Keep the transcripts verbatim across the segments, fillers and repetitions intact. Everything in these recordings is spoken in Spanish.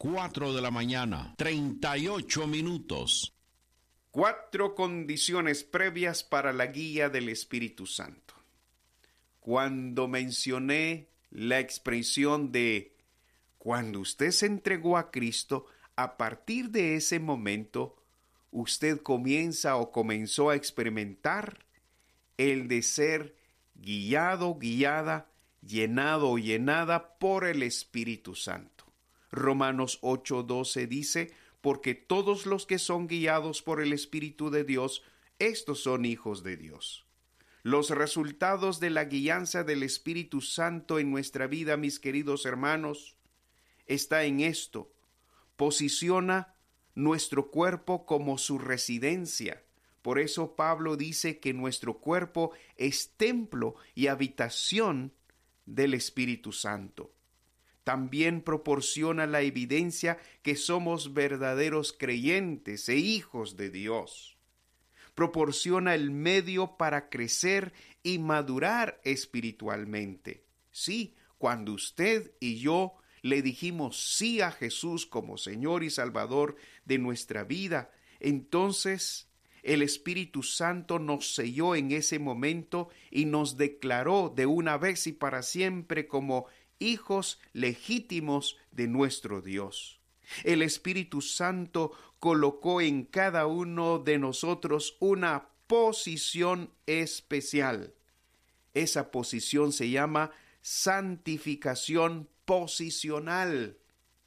cuatro de la mañana, treinta y ocho minutos. Cuatro condiciones previas para la guía del Espíritu Santo. Cuando mencioné la expresión de cuando usted se entregó a Cristo, a partir de ese momento, usted comienza o comenzó a experimentar el de ser guiado, guiada, llenado o llenada por el Espíritu Santo. Romanos ocho doce dice, porque todos los que son guiados por el Espíritu de Dios, estos son hijos de Dios. Los resultados de la guianza del Espíritu Santo en nuestra vida, mis queridos hermanos, está en esto. Posiciona nuestro cuerpo como su residencia. Por eso Pablo dice que nuestro cuerpo es templo y habitación del Espíritu Santo. También proporciona la evidencia que somos verdaderos creyentes e hijos de Dios. Proporciona el medio para crecer y madurar espiritualmente. Sí, cuando usted y yo le dijimos sí a Jesús como Señor y Salvador de nuestra vida, entonces el Espíritu Santo nos selló en ese momento y nos declaró de una vez y para siempre como hijos legítimos de nuestro Dios. El Espíritu Santo colocó en cada uno de nosotros una posición especial. Esa posición se llama santificación posicional.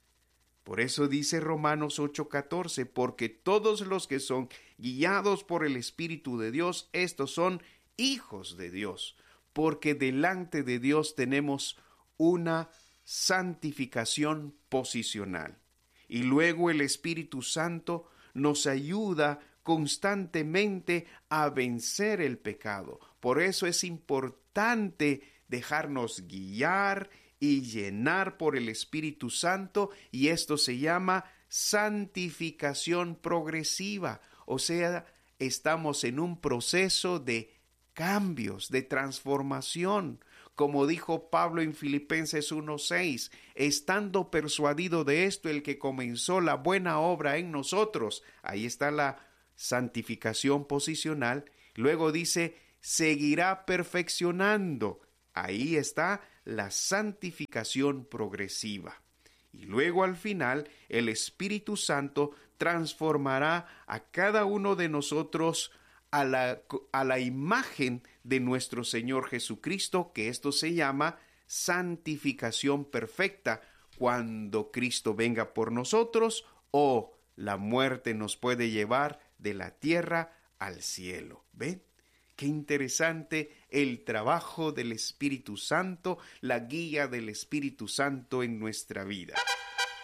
Por eso dice Romanos ocho catorce, porque todos los que son guiados por el Espíritu de Dios, estos son hijos de Dios, porque delante de Dios tenemos una santificación posicional. Y luego el Espíritu Santo nos ayuda constantemente a vencer el pecado. Por eso es importante dejarnos guiar y llenar por el Espíritu Santo, y esto se llama santificación progresiva. O sea, estamos en un proceso de cambios, de transformación. Como dijo Pablo en Filipenses uno seis, estando persuadido de esto, el que comenzó la buena obra en nosotros, ahí está la santificación posicional, luego dice, seguirá perfeccionando, ahí está la santificación progresiva. Y luego al final, el Espíritu Santo transformará a cada uno de nosotros a la, a la imagen de nuestro Señor Jesucristo, que esto se llama santificación perfecta, cuando Cristo venga por nosotros o la muerte nos puede llevar de la tierra al cielo. ¿Ven? Qué interesante el trabajo del Espíritu Santo, la guía del Espíritu Santo en nuestra vida.